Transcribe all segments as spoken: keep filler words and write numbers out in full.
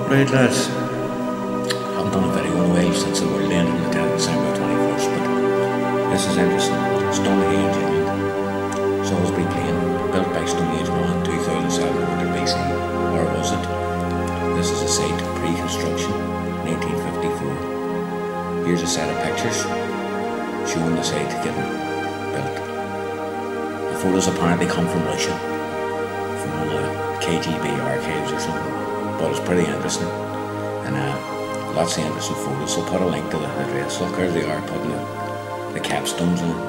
Right lads, I haven't done a video in a while since the world ended on the tenth of December twenty-first, but this is interesting. Stonehenge, England. Salisbury Plain, built by Stonehenge man in two thousand seven hundred B C, or was it? This is a site pre-construction, nineteen fifty-four. Here's a set of pictures showing the site getting built. The photos apparently come from Russia, from one of the K G B archives or something. But it's pretty interesting, and uh, lots of interesting photos. So put a link to the address. Look, there they are, putting the, the capstones in,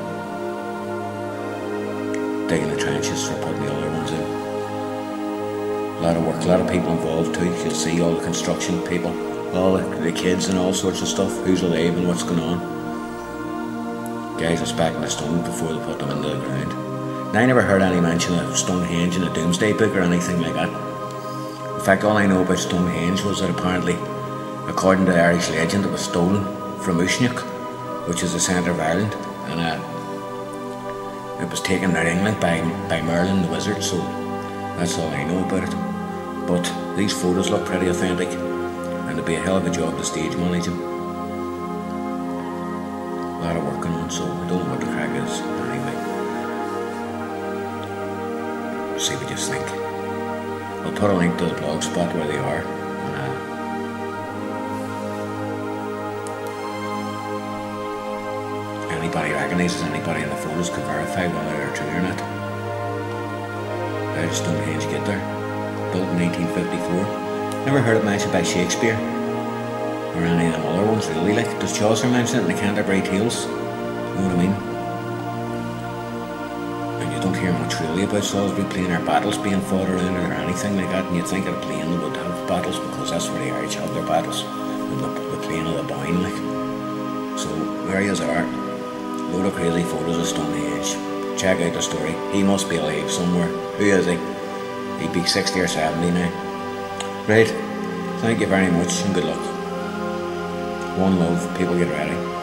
digging the trenches for putting the other ones in. A lot of work, a lot of people involved too. You'll see all the construction people, all the, the kids and all sorts of stuff, who's alive and what's going on. Guys are spacking the stone before they put them into the ground. And I never heard any mention of Stonehenge in a Doomsday Book or anything like that. In fact, all I know about Stonehenge was that apparently, according to the Irish legend, it was stolen from Uisneach, which is the centre of Ireland, and uh, it was taken to England by, by Merlin the Wizard, so that's all I know about it. But these photos look pretty authentic, and it'd be a hell of a job to stage manage them. A lot of work going on, so I don't know what the crack is, anyway. See what you think. I'll put a link to the blog spot where they are. And, uh, anybody recognises anybody in the photos can verify whether they're true or not. How did Stonehenge get there? Built in eighteen fifty-four. Never heard it mentioned by Shakespeare or any of them other ones really. Like, does Chaucer mention it in the Canterbury Tales? You know what I mean? Don't hear much really about Salisbury Plain or battles being fought around it or anything like that, and you'd think at a plain they would have battles because that's where the Irish have their battles, in the, the plain of the Boyne, like. So there you are, load of crazy photos of Stonehenge. Check out the story. He must be alive somewhere. Who is he? He'd be sixty or seventy now. Right, thank you very much and good luck. One love, people get ready.